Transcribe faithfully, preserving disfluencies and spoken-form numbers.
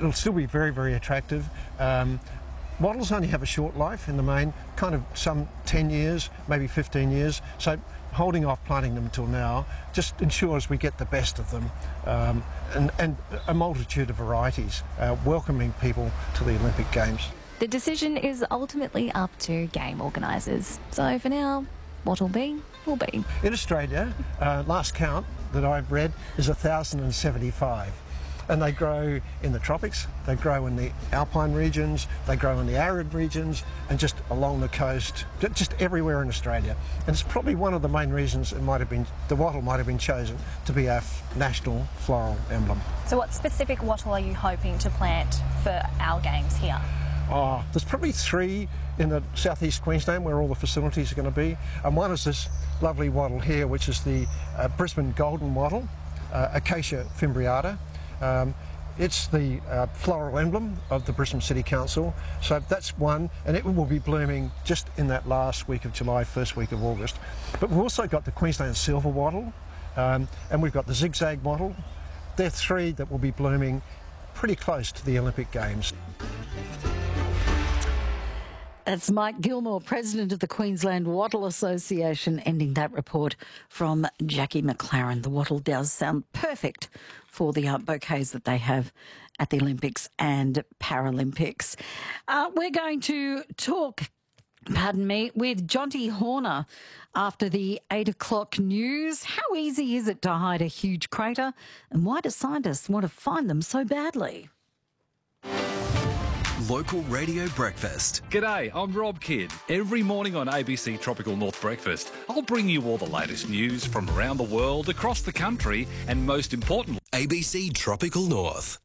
it'll still be very, very attractive. Um, wattles only have a short life in the main, kind of some ten years, maybe fifteen years. So holding off planting them until now just ensures we get the best of them, um, and, and a multitude of varieties, uh, welcoming people to the Olympic Games. The decision is ultimately up to game organisers. So for now, what'll be, will be. In Australia, uh, last count that I've read is one thousand seventy-five. And they grow in the tropics, they grow in the alpine regions, they grow in the arid regions, and just along the coast, just everywhere in Australia. And it's probably one of the main reasons it might have been, the wattle might have been chosen to be our national floral emblem. So what specific wattle are you hoping to plant for our games here? Oh, there's probably three in the southeast Queensland where all the facilities are going to be. And one is this lovely wattle here, which is the uh, Brisbane golden wattle, uh, Acacia fimbriata. Um, it's the uh, floral emblem of the Brisbane City Council, so that's one, and it will be blooming just in that last week of July, first week of August. But we've also got the Queensland silver wattle, um, and we've got the zigzag wattle. They're three that will be blooming pretty close to the Olympic Games. That's Mike Gilmore, President of the Queensland Wattle Association, ending that report from Jackie McLaren. The wattle does sound perfect for the uh, bouquets that they have at the Olympics and Paralympics. Uh, we're going to talk, pardon me, with Jonty Horner after the eight o'clock news. How easy is it to hide a huge crater, and why do scientists want to find them so badly? Local Radio Breakfast. G'day, I'm Rob Kidd. Every morning on A B C Tropical North Breakfast, I'll bring you all the latest news from around the world, across the country, and most importantly, A B C Tropical North.